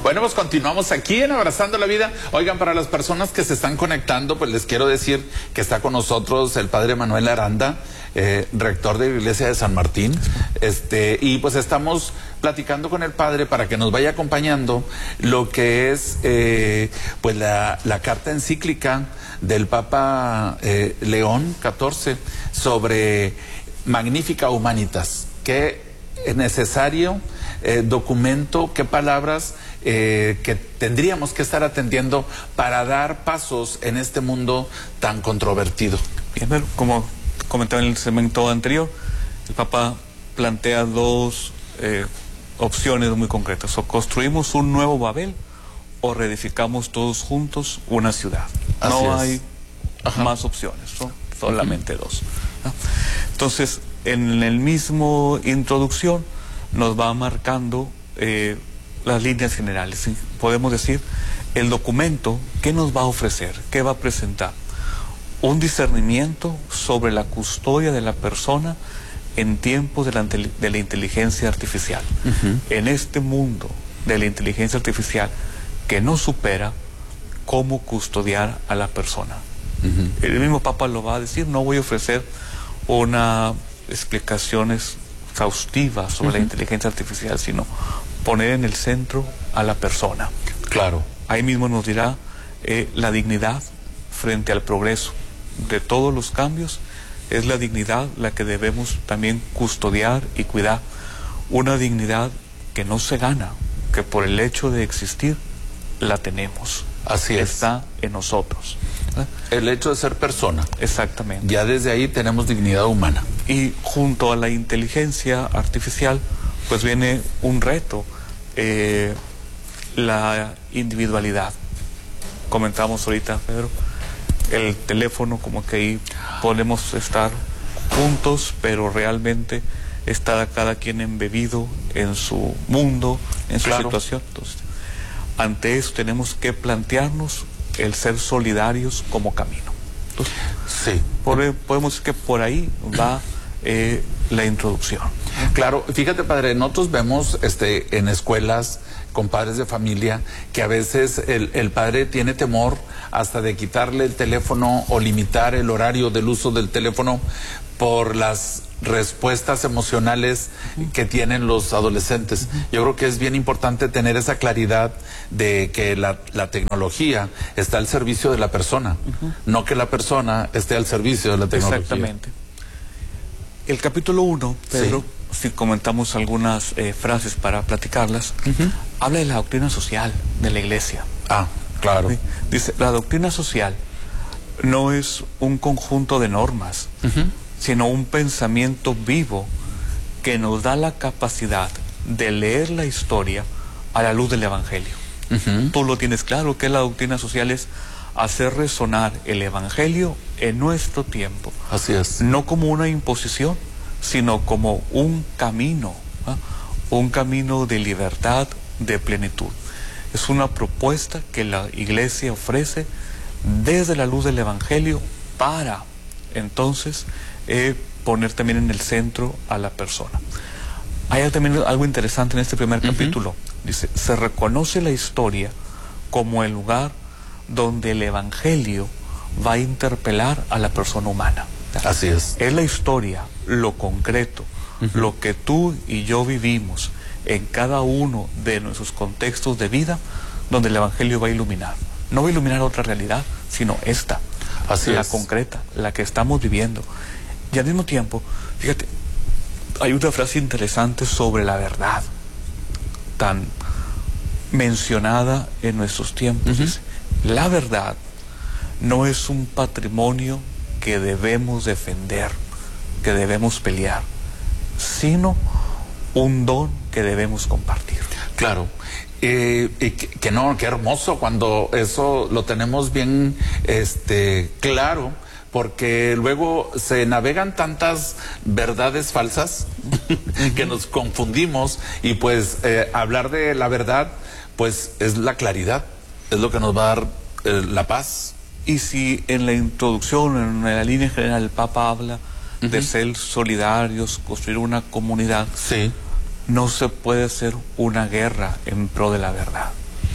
Bueno, pues continuamos aquí en Abrazando la Vida. Oigan, para las personas que se están conectando, pues les quiero decir que está con nosotros el padre Manuel Aranda, rector de la Iglesia de San Martín, y pues estamos platicando con el padre para que nos vaya acompañando lo que es pues la carta encíclica del Papa León XIV sobre Magnificat Humanitas. Qué necesario documento, qué palabras que tendríamos que estar atendiendo para dar pasos en este mundo tan controvertido. Bien, como comentaba en el segmento anterior, el Papa plantea dos opciones muy concretas: o construimos un nuevo Babel o reedificamos todos juntos una ciudad. No hay más opciones, ¿no? Solamente dos, ¿no? Entonces, en el mismo introducción nos va marcando las líneas generales. ¿Sí? Podemos decir, el documento, ¿qué nos va a ofrecer? ¿Qué va a presentar? Un discernimiento sobre la custodia de la persona en tiempos de la inteligencia artificial. En este mundo de la inteligencia artificial que no supera, cómo custodiar a la persona. El mismo Papa lo va a decir. No voy a ofrecer una explicaciones exhaustivas sobre la inteligencia artificial, sino poner en el centro a la persona. Claro. Ahí mismo nos dirá la dignidad frente al progreso de todos los cambios. Es la dignidad la que debemos también custodiar y cuidar. Una dignidad que no se gana, que por el hecho de existir la tenemos. Así es. Está en nosotros. El hecho de ser persona. Exactamente. Ya desde ahí tenemos dignidad humana. Y junto a la inteligencia artificial, pues viene un reto, la individualidad. Comentamos ahorita, Pedro, el teléfono, como que ahí podemos estar juntos, pero realmente está cada quien embebido en su mundo, en su situación. Entonces, ante eso tenemos que plantearnos el ser solidarios como camino. Entonces, sí. Podemos decir que por ahí va la introducción. Claro, fíjate, padre, nosotros vemos en escuelas con padres de familia que a veces el padre tiene temor hasta de quitarle el teléfono o limitar el horario del uso del teléfono por las respuestas emocionales que tienen los adolescentes. Yo creo que es bien importante tener esa claridad de que la tecnología está al servicio de la persona, no que la persona esté al servicio de la tecnología. Exactamente. El capítulo 1, Pedro, si comentamos algunas frases para platicarlas, habla de la doctrina social de la Iglesia. Ah, claro. ¿Sí? Dice, la doctrina social no es un conjunto de normas, sino un pensamiento vivo que nos da la capacidad de leer la historia a la luz del Evangelio. Tú lo tienes claro, que la doctrina social es hacer resonar el Evangelio en nuestro tiempo. Así es. No como una imposición, sino como un camino, un camino de libertad, de plenitud. Es una propuesta que la Iglesia ofrece desde la luz del Evangelio para, entonces, poner también en el centro a la persona. Hay también algo interesante en este primer capítulo. Dice, se reconoce la historia como el lugar donde el Evangelio va a interpelar a la persona humana. Así es. Es la historia, lo concreto, lo que tú y yo vivimos en cada uno de nuestros contextos de vida, donde el Evangelio va a iluminar. No va a iluminar otra realidad, sino esta, la concreta, la que estamos viviendo. Y al mismo tiempo, fíjate, hay una frase interesante sobre la verdad, tan mencionada en nuestros tiempos. Dice, la verdad no es un patrimonio que debemos defender, que debemos pelear, sino un don que debemos compartir. Claro. Que no, qué hermoso cuando eso lo tenemos bien claro, porque luego se navegan tantas verdades falsas que nos confundimos, y pues hablar de la verdad pues es la claridad, es lo que nos va a dar la paz. Y si en la introducción, en la línea general, el Papa habla de ser solidarios, construir una comunidad, no se puede hacer una guerra en pro de la verdad.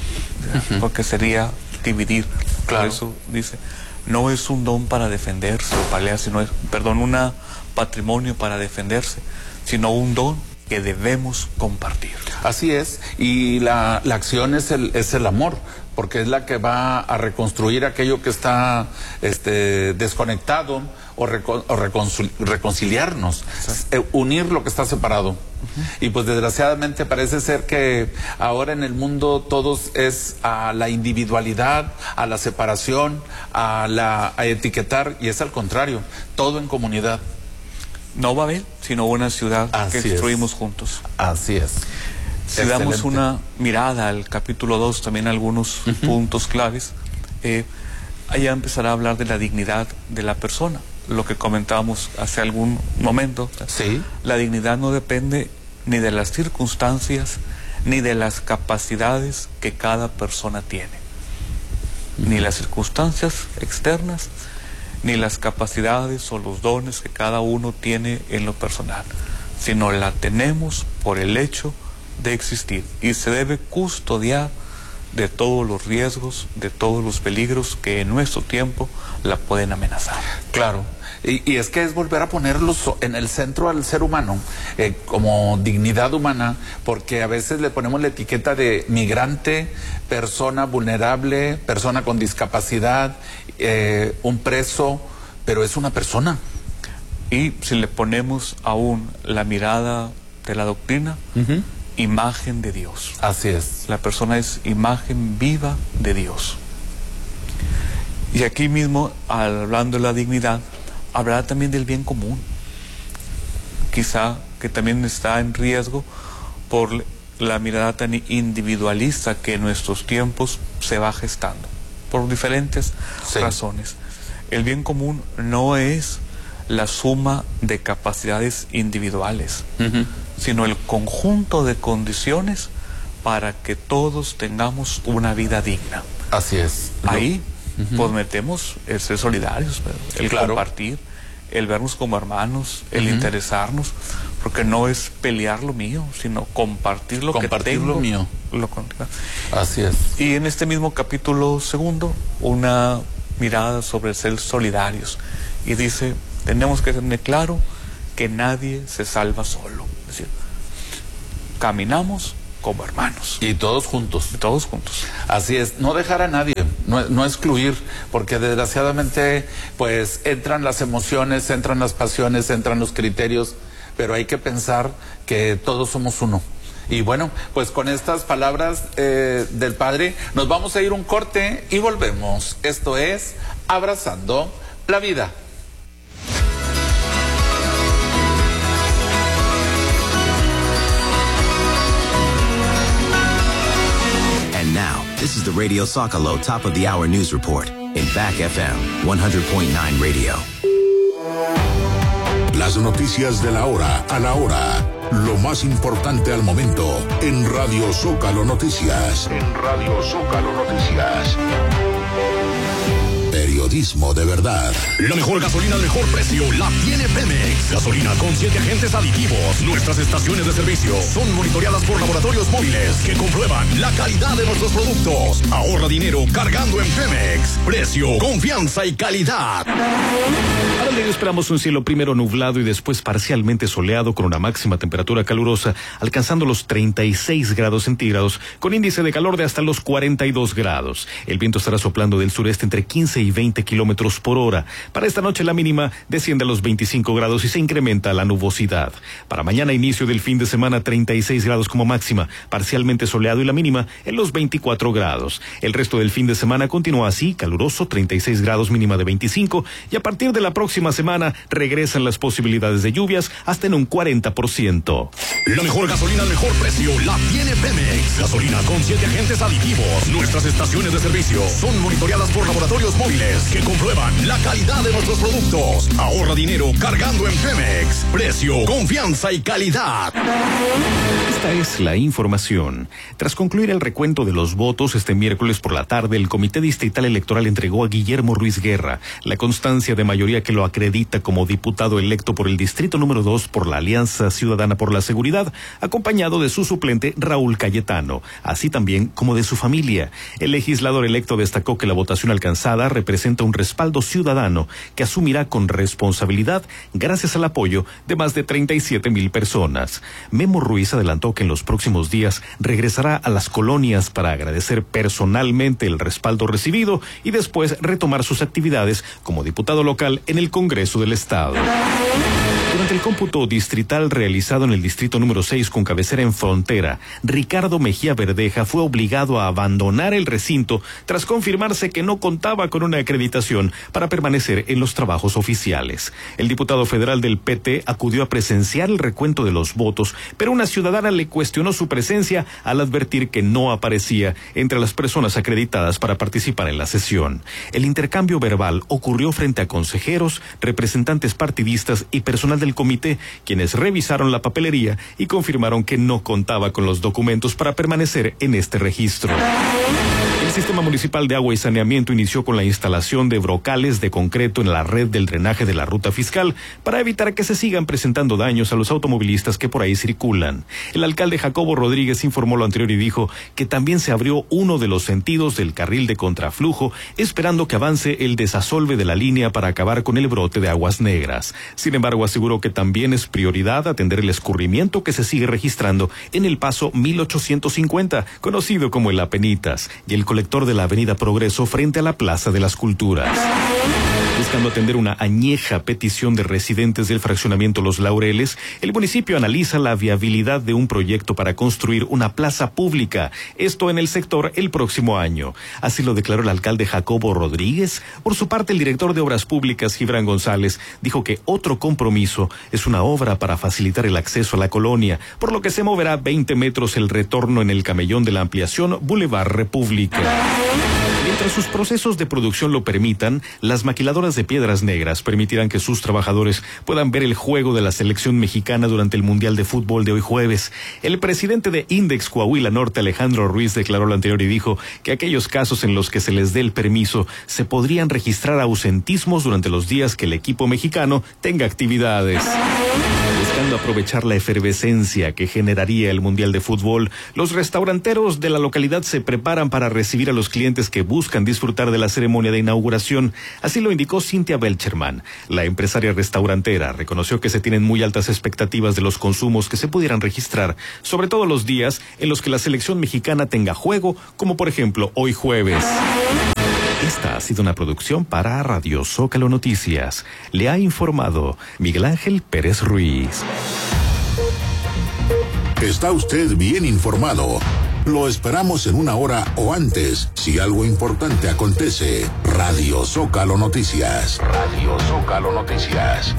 porque sería dividir. Claro. Por eso dice, no es un don para defenderse o pelear, sino es, un patrimonio para defenderse, sino un don que debemos compartir. Así es, y la acción es el amor, porque es la que va a reconstruir aquello que está desconectado o reconciliarnos, unir lo que está separado. Y pues desgraciadamente parece ser que ahora en el mundo todos es a la individualidad, a la separación, a etiquetar, y es al contrario, todo en comunidad. No Babel, sino una ciudad Así que construimos juntos. Así es. Si Excelente. damos una mirada al capítulo 2, también algunos puntos claves, allá empezará a hablar de la dignidad de la persona, lo que comentábamos hace algún momento. Sí. La dignidad no depende ni de las circunstancias, ni de las capacidades que cada persona tiene. Ni las circunstancias externas, ni las capacidades o los dones que cada uno tiene en lo personal, sino la tenemos por el hecho de existir, y se debe custodiar de todos los riesgos, de todos los peligros que en nuestro tiempo la pueden amenazar. Claro, y es que es volver a ponerlos en el centro al ser humano, como dignidad humana, porque a veces le ponemos la etiqueta de migrante, persona vulnerable, persona con discapacidad, un preso, pero es una persona. Y si le ponemos aún la mirada de la doctrina, imagen de Dios. Así es. La persona es imagen viva de Dios. Y aquí mismo, hablando de la dignidad, hablará también del bien común. Quizá que también está en riesgo por la mirada tan individualista que en nuestros tiempos se va gestando, por diferentes razones. El bien común no es la suma de capacidades individuales, sino el conjunto de condiciones para que todos tengamos una vida digna. Así es. Ahí pues metemos el ser solidarios, el compartir, el vernos como hermanos, el interesarnos, porque no es pelear lo mío, sino compartir lo que tengo. Lo mío. Así es. Y en este mismo capítulo 2, una mirada sobre el ser solidarios, y dice, tenemos que tener claro que nadie se salva solo. Es decir, caminamos como hermanos. Y todos juntos. Y todos juntos. Así es, no dejar a nadie, no excluir, porque desgraciadamente pues entran las emociones, entran las pasiones, entran los criterios, pero hay que pensar que todos somos uno. Y bueno, pues con estas palabras del Padre nos vamos a ir un corte y volvemos. Esto es Abrazando la Vida. And now, this is the Radio Zócalo Top of the Hour News Report in Back FM 100.9 Radio. Las noticias de la hora a la hora. Lo más importante al momento en Radio Zócalo Noticias. En Radio Zócalo Noticias. Periodismo de verdad. La mejor gasolina al mejor precio la tiene Pemex. Gasolina con 7 agentes aditivos. Nuestras estaciones de servicio son monitoreadas por laboratorios móviles que comprueban la calidad de nuestros productos. Ahorra dinero cargando en Pemex. Precio, confianza y calidad. Para el día esperamos un cielo primero nublado y después parcialmente soleado con una máxima temperatura calurosa alcanzando los 36 grados centígrados con índice de calor de hasta los 42 grados. El viento estará soplando del sureste entre 15 y 20 kilómetros por hora. Para esta noche la mínima desciende a los 25 grados y se incrementa la nubosidad. Para mañana inicio del fin de semana 36 grados como máxima, parcialmente soleado y la mínima en los 24 grados. El resto del fin de semana continúa así, caluroso, 36 grados mínima de 25 y a partir de la próxima semana regresan las posibilidades de lluvias hasta en un 40%. La mejor gasolina al mejor precio la tiene Pemex. Gasolina con 7 agentes aditivos. Nuestras estaciones de servicio son monitoreadas por laboratorios móviles móviles que comprueban la calidad de nuestros productos. Ahorra dinero cargando en Pemex. Precio, confianza y calidad. Esta es la información. Tras concluir el recuento de los votos este miércoles por la tarde, el Comité Distrital Electoral entregó a Guillermo Ruiz Guerra la constancia de mayoría que lo acredita como diputado electo por el Distrito número 2 por la Alianza Ciudadana por la Seguridad, acompañado de su suplente Raúl Cayetano, así también como de su familia. El legislador electo destacó que la votación alcanzada representa un respaldo ciudadano que asumirá con responsabilidad gracias al apoyo de más de 37,000 personas. Memo Ruiz adelantó que en los próximos días regresará a las colonias para agradecer personalmente el respaldo recibido y después retomar sus actividades como diputado local en el Congreso del Estado. Durante el cómputo distrital realizado en el distrito número 6 con cabecera en Frontera, Ricardo Mejía Verdeja fue obligado a abandonar el recinto tras confirmarse que no contaba con una acreditación para permanecer en los trabajos oficiales. El diputado federal del PT acudió a presenciar el recuento de los votos, pero una ciudadana le cuestionó su presencia al advertir que no aparecía entre las personas acreditadas para participar en la sesión. El intercambio verbal ocurrió frente a consejeros, representantes partidistas y personal del comité, quienes revisaron la papelería y confirmaron que no contaba con los documentos para permanecer en este registro. El Sistema Municipal de Agua y Saneamiento inició con la instalación de brocales de concreto en la red del drenaje de la ruta fiscal para evitar que se sigan presentando daños a los automovilistas que por ahí circulan. El alcalde Jacobo Rodríguez informó lo anterior y dijo que también se abrió uno de los sentidos del carril de contraflujo, esperando que avance el desasolve de la línea para acabar con el brote de aguas negras. Sin embargo, aseguró que también es prioridad atender el escurrimiento que se sigue registrando en el paso 1850, conocido como el Apenitas, y el colector de la avenida Progreso frente a la Plaza de las Culturas. Buscando atender una añeja petición de residentes del fraccionamiento Los Laureles, el municipio analiza la viabilidad de un proyecto para construir una plaza pública, esto en el sector el próximo año. Así lo declaró el alcalde Jacobo Rodríguez. Por su parte, el director de Obras Públicas, Gibran González, dijo que otro compromiso es una obra para facilitar el acceso a la colonia, por lo que se moverá 20 metros el retorno en el camellón de la ampliación Boulevard República. Mientras sus procesos de producción lo permitan, las maquiladoras de Piedras Negras permitirán que sus trabajadores puedan ver el juego de la selección mexicana durante el Mundial de Fútbol de hoy jueves. El presidente de Index Coahuila Norte, Alejandro Ruiz, declaró lo anterior y dijo que aquellos casos en los que se les dé el permiso se podrían registrar ausentismos durante los días que el equipo mexicano tenga actividades. Buscando aprovechar la efervescencia que generaría el Mundial de Fútbol, los restauranteros de la localidad se preparan para recibir a los clientes que buscan disfrutar de la ceremonia de inauguración. Así lo indicó Cintia Belcherman. La empresaria restaurantera reconoció que se tienen muy altas expectativas de los consumos que se pudieran registrar, sobre todo los días en los que la selección mexicana tenga juego, como por ejemplo hoy jueves. Esta ha sido una producción para Radio Zócalo Noticias. Le ha informado Miguel Ángel Pérez Ruiz. Está usted bien informado. Lo esperamos en una hora o antes, si algo importante acontece. Radio Zócalo Noticias. Radio Zócalo Noticias.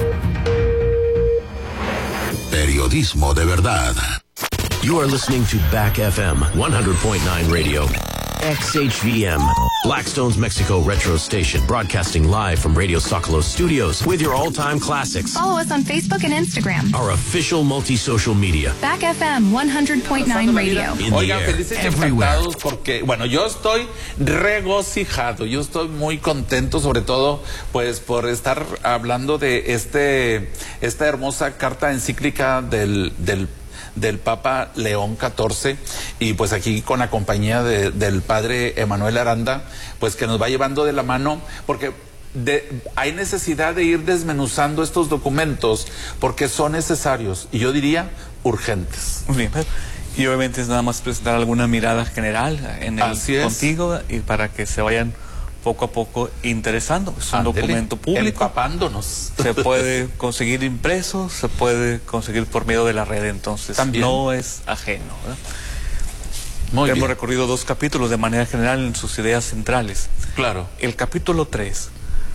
Periodismo de verdad. You are listening to Back FM 100.9 Radio. XHVM, Blackstone's Mexico Retro Station, broadcasting live from Radio Zócalo Studios with your all-time classics. Follow us on Facebook and Instagram. Our official multi-social media. Back FM 100.9 Radio. Oigan, felices y encantados porque, bueno, yo estoy regocijado, yo estoy muy contento, sobre todo, pues, por estar hablando de esta hermosa carta encíclica del Papa León XIV, y pues aquí con la compañía del padre Emanuel Aranda, pues que nos va llevando de la mano, porque hay necesidad de ir desmenuzando estos documentos, porque son necesarios, y yo diría urgentes. Muy bien, y obviamente es nada más presentar alguna mirada general en contigo, y para que se vayan poco a poco interesando. Es un documento público. Empapándonos. Se puede conseguir impreso, se puede conseguir por medio de la red, entonces también no es ajeno, ¿verdad? Hemos recorrido 2 capítulos de manera general en sus ideas centrales. Claro. El capítulo 3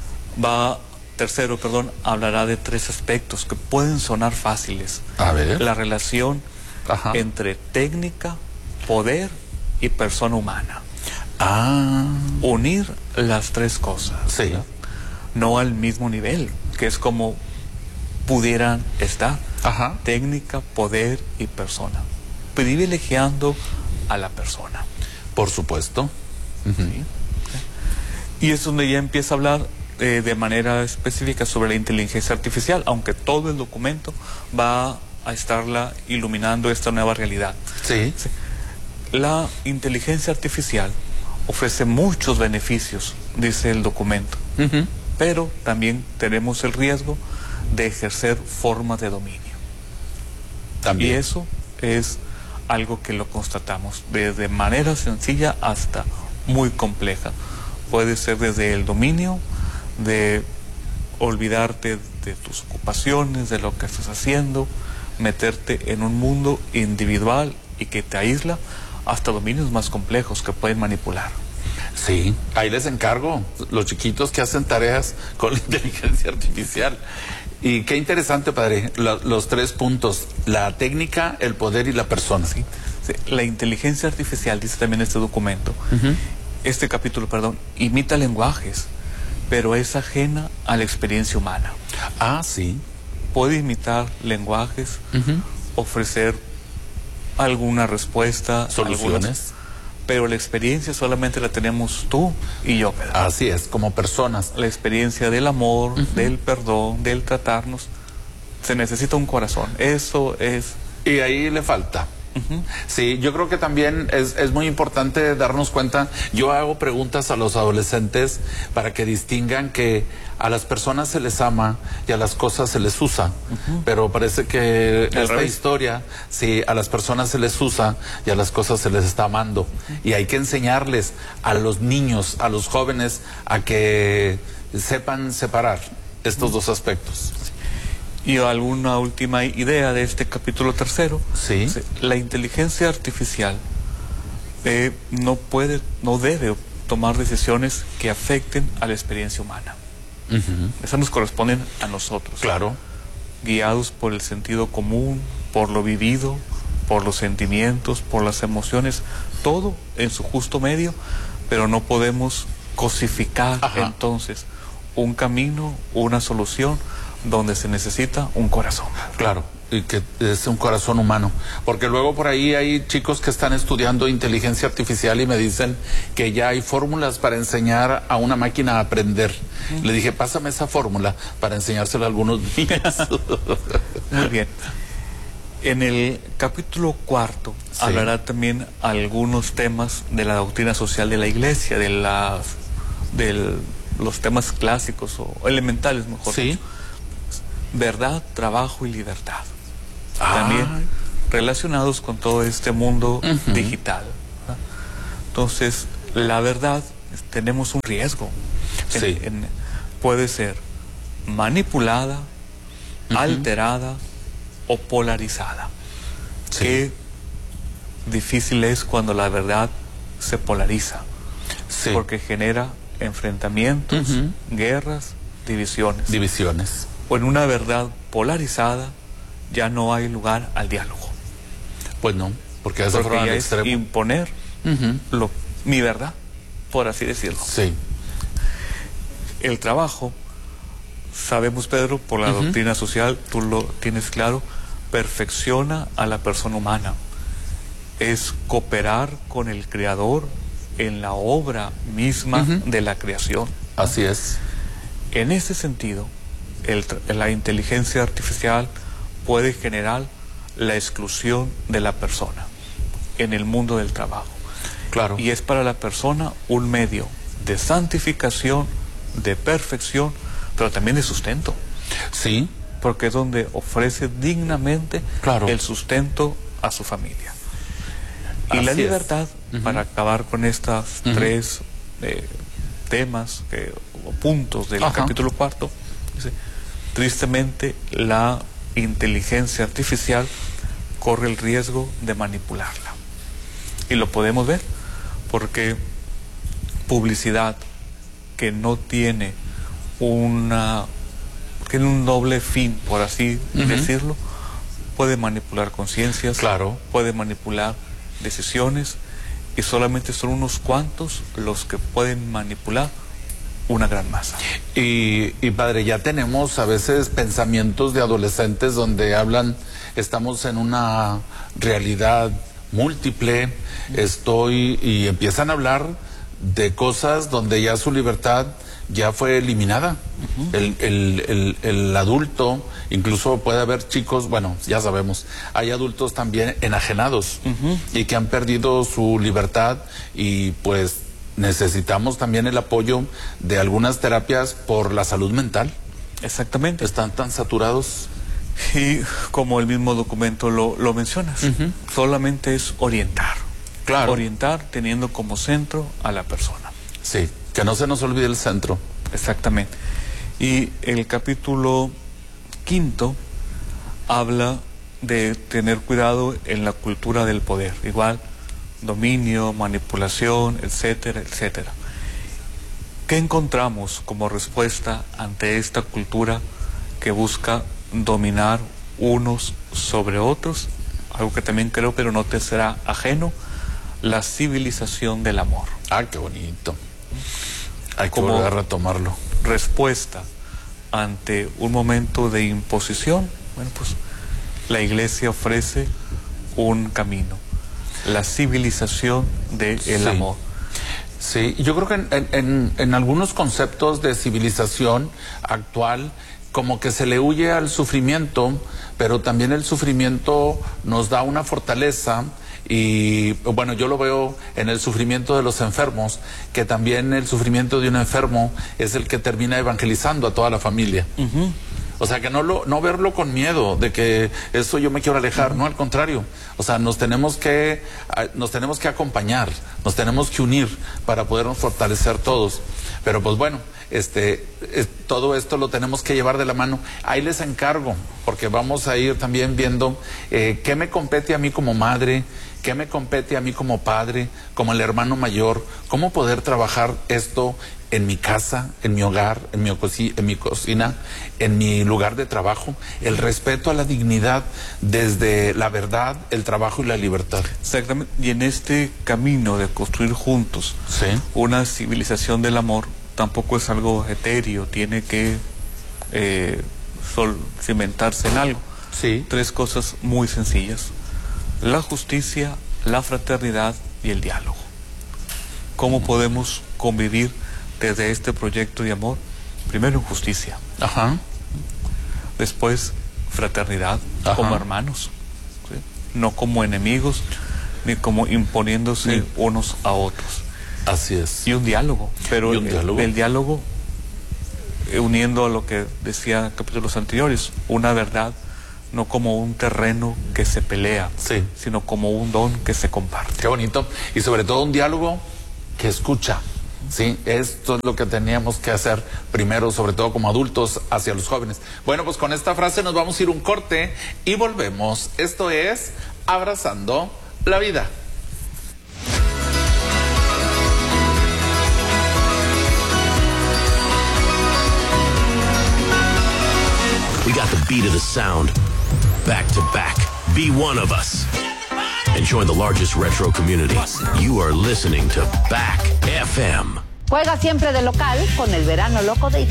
hablará de 3 aspectos que pueden sonar fáciles. A ver. La relación entre técnica, poder y persona humana. Unir las tres cosas. Sí. ¿verdad? No al mismo nivel, que es como pudieran estar. Ajá. Técnica, poder y persona. Privilegiando a la persona. Por supuesto. ¿Sí? Y es donde ya empieza a hablar de manera específica sobre la inteligencia artificial, aunque todo el documento va a estarla iluminando esta nueva realidad. Sí. Sí. La inteligencia artificial ofrece muchos beneficios, dice el documento, pero también tenemos el riesgo de ejercer formas de dominio. También. Y eso es algo que lo constatamos desde manera sencilla hasta muy compleja. Puede ser desde el dominio, de olvidarte de tus ocupaciones, de lo que estás haciendo, meterte en un mundo individual y que te aísla, hasta dominios más complejos que pueden manipular. Sí, ahí les encargo, los chiquitos que hacen tareas con la inteligencia artificial. Y qué interesante, padre, los 3 puntos, la técnica, el poder y la persona. Sí, sí. La inteligencia artificial, dice también este documento, este capítulo, perdón, imita lenguajes, pero es ajena a la experiencia humana. Sí. Puede imitar lenguajes, ofrecer alguna respuesta, soluciones, pero la experiencia solamente la tenemos tú y yo, Pedro. Así es, como personas. La experiencia del amor, del perdón, del tratarnos, se necesita un corazón. Eso es. Y ahí le falta. Sí, yo creo que también es muy importante darnos cuenta. Yo hago preguntas a los adolescentes para que distingan que a las personas se les ama y a las cosas se les usa, pero parece que esta historia, sí, a las personas se les usa y a las cosas se les está amando, y hay que enseñarles a los niños, a los jóvenes, a que sepan separar estos dos aspectos. Y alguna última idea de este capítulo 3. Sí. La inteligencia artificial no debe tomar decisiones que afecten a la experiencia humana. Esas nos corresponden a nosotros. Claro. Guiados por el sentido común, por lo vivido, por los sentimientos, por las emociones, todo en su justo medio, pero no podemos cosificar entonces un camino, una solución, donde se necesita un corazón. Claro, y que es un corazón humano. Porque luego por ahí hay chicos que están estudiando inteligencia artificial y me dicen que ya hay fórmulas para enseñar a una máquina a aprender. Le dije, pásame esa fórmula para enseñársela a algunos niños. Muy bien. En el capítulo 4 hablará también algunos temas de la doctrina social de la Iglesia, de los temas clásicos o elementales, mejor dicho. Verdad, trabajo y libertad. También relacionados con todo este mundo digital. Entonces, la verdad, tenemos un riesgo. Puede ser manipulada, alterada o polarizada. Qué difícil es cuando la verdad se polariza. Porque genera enfrentamientos, guerras, divisiones. O en una verdad polarizada ya no hay lugar al diálogo. Pues no, porque ya es imponer mi verdad, por así decirlo. Sí. El trabajo, sabemos, Pedro, por la doctrina social, tú lo tienes claro, perfecciona a la persona humana. Es cooperar con el Creador en la obra misma de la creación. Así es. En ese sentido, la inteligencia artificial puede generar la exclusión de la persona en el mundo del trabajo. Claro. Y es para la persona un medio de santificación, de perfección, pero también de sustento. Sí. Porque es donde ofrece dignamente el sustento a su familia. Y la libertad, para acabar con estas 3 temas o puntos del capítulo 4, dice, tristemente la inteligencia artificial corre el riesgo de manipularla. Y lo podemos ver porque publicidad que no tiene un doble fin, por así decirlo, puede manipular conciencias, puede manipular decisiones y solamente son unos cuantos los que pueden manipular una gran masa. Y padre, ya tenemos a veces pensamientos de adolescentes donde hablan, estamos en una realidad múltiple, y empiezan a hablar de cosas donde ya su libertad ya fue eliminada. El adulto, incluso puede haber chicos, bueno, ya sabemos, hay adultos también enajenados y que han perdido su libertad, y pues necesitamos también el apoyo de algunas terapias por la salud mental. Exactamente. Están tan saturados. Y como el mismo documento lo mencionas, solamente es orientar. Claro. Orientar teniendo como centro a la persona. Sí, que no se nos olvide el centro. Exactamente. Y el capítulo 5 habla de tener cuidado en la cultura del poder. Igual, dominio, manipulación, etcétera, etcétera. ¿Qué encontramos como respuesta ante esta cultura que busca dominar unos sobre otros? Algo que también creo, pero no te será ajeno, la civilización del amor. Ah, qué bonito. Hay que Como volver a retomarlo. respuesta ante un momento de imposición, bueno, pues la Iglesia ofrece un camino, la civilización del amor. Sí, yo creo que en algunos conceptos de civilización actual, como que se le huye al sufrimiento, pero también el sufrimiento nos da una fortaleza. Y bueno, yo lo veo en el sufrimiento de los enfermos, que también el sufrimiento de un enfermo es el que termina evangelizando a toda la familia. O sea, que no verlo con miedo de que eso yo me quiero alejar, no, al contrario. O sea, nos tenemos que acompañar, nos tenemos que unir para podernos fortalecer todos. Pero pues bueno, todo esto lo tenemos que llevar de la mano. Ahí les encargo, porque vamos a ir también viendo qué me compete a mí como madre, qué me compete a mí como padre, como el hermano mayor, cómo poder trabajar esto en mi casa, en mi hogar, en mi cocina, en mi lugar de trabajo, el respeto a la dignidad desde la verdad, el trabajo y la libertad. Exactamente. Y en este camino de construir juntos una civilización del amor, tampoco es algo etéreo, tiene que cimentarse en algo. Sí. 3 cosas muy sencillas: la justicia, la fraternidad y el diálogo. ¿Cómo podemos convivir desde este proyecto de amor? Primero en justicia. Ajá. Después fraternidad, Ajá. como hermanos, ¿sí? No como enemigos, ni como imponiéndose unos a otros. Así es. Y un diálogo, pero el diálogo uniendo a lo que decía en capítulos anteriores, una verdad, no como un terreno que se pelea, sino como un don que se comparte. Qué bonito. Y sobre todo un diálogo que escucha. Sí, esto es lo que teníamos que hacer primero, sobre todo como adultos, hacia los jóvenes. Bueno, pues con esta frase nos vamos a ir un corte y volvemos. Esto es Abrazando la Vida. We got the beat of the sound, back to back. Be one of us. And join the largest retro community. You are listening to Back FM. Juega siempre de local con el verano loco de